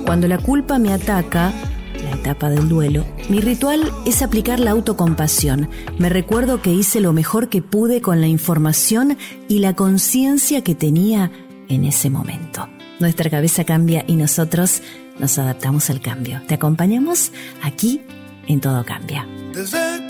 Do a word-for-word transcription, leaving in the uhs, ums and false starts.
Cuando la culpa me ataca, la etapa del duelo, mi ritual es aplicar la autocompasión. Me recuerdo que hice lo mejor que pude con la información y la conciencia que tenía en ese momento. Nuestra cabeza cambia y nosotros nos adaptamos al cambio. Te acompañamos aquí en Todo Cambia. Desde